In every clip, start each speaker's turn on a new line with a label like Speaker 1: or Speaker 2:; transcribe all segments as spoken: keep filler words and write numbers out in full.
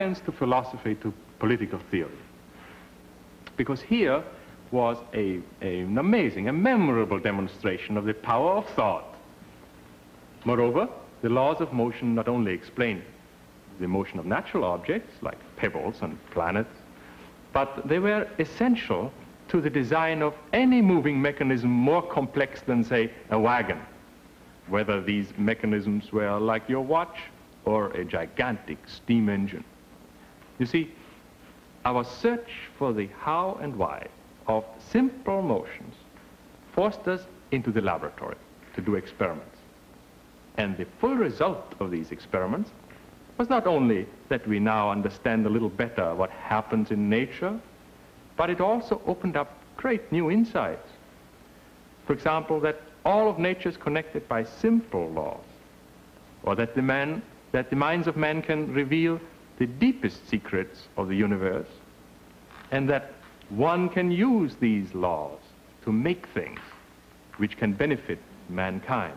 Speaker 1: to philosophy to political theory. Because here was a, a, an amazing, a memorable demonstration of the power of thought. Moreover, the laws of motion not only explain the motion of natural objects like pebbles and planets, but they were essential to the design of any moving mechanism more complex than, say, a wagon, whether these mechanisms were like your watch or a gigantic steam engine. You see, our search for the how and why of simple motions forced us into the laboratory to do experiments. And the full result of these experiments was not only that we now understand a little better what happens in nature, but it also opened up great new insights. For example, that all of nature is connected by simple laws, or that the, man, that the minds of men can reveal the deepest secrets of the universe, and that one can use these laws to make things which can benefit mankind.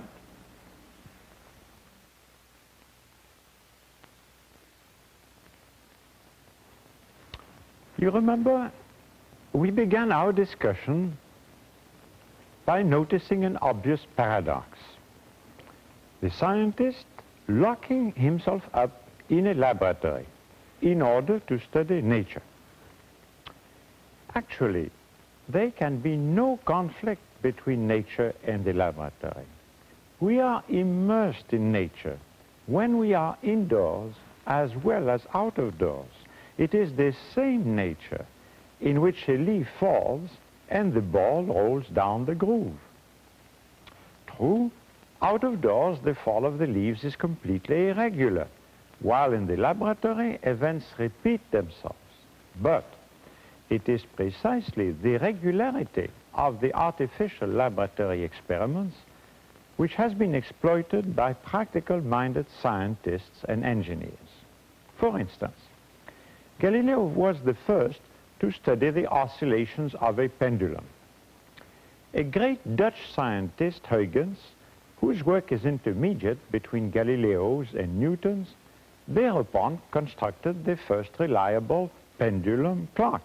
Speaker 2: You remember, we began our discussion by noticing an obvious paradox. The scientist locking himself up in a laboratory in order to study nature. Actually, there can be no conflict between nature and the laboratory. We are immersed in nature when we are indoors as well as out of doors. It is the same nature in which a leaf falls and the ball rolls down the groove. True, out of doors the fall of the leaves is completely irregular, while in the laboratory events repeat themselves. But it is precisely the regularity of the artificial laboratory experiments which has been exploited by practical-minded scientists and engineers. For instance, Galileo was the first to study the oscillations of a pendulum. A great Dutch scientist, Huygens, whose work is intermediate between Galileo's and Newton's, thereupon constructed the first reliable pendulum clock.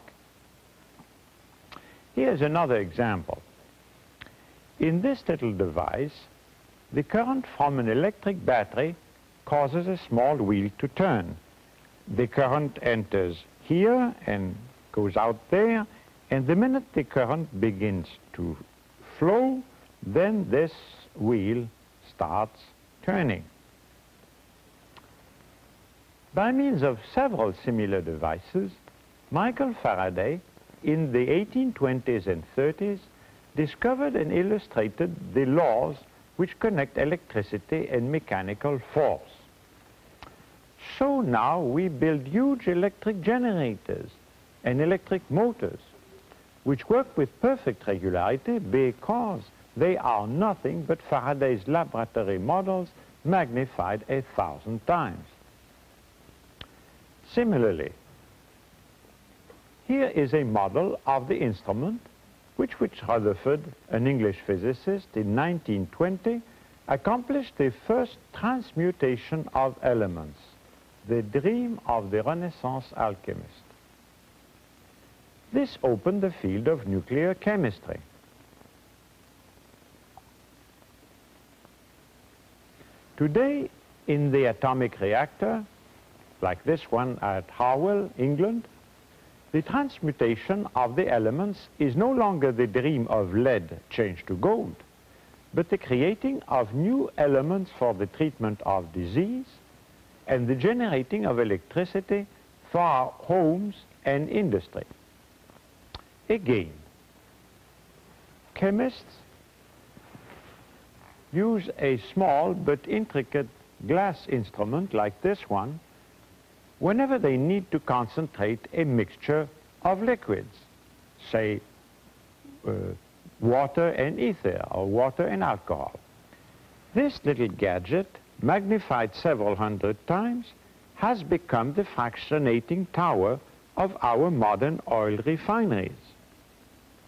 Speaker 2: Here's another example. In this little device, the current from an electric battery causes a small wheel to turn. The current enters here and goes out there, and the minute the current begins to flow, then this wheel starts turning. By means of several similar devices, Michael Faraday, in the eighteen twenties and thirties, discovered and illustrated the laws which connect electricity and mechanical force. So now we build huge electric generators and electric motors, which work with perfect regularity because they are nothing but Faraday's laboratory models magnified a thousand times. Similarly, here is a model of the instrument which, which Rutherford, an English physicist, in nineteen twenty, accomplished the first transmutation of elements, the dream of the Renaissance alchemist. This opened the field of nuclear chemistry. Today, in the atomic reactor, like this one at Harwell, England, the transmutation of the elements is no longer the dream of lead changed to gold, but the creating of new elements for the treatment of disease and the generating of electricity for our homes and industry. Again, chemists use a small but intricate glass instrument like this one whenever they need to concentrate a mixture of liquids, say uh, water and ether or water and alcohol. This little gadget, magnified several hundred times, has become the fractionating tower of our modern oil refineries.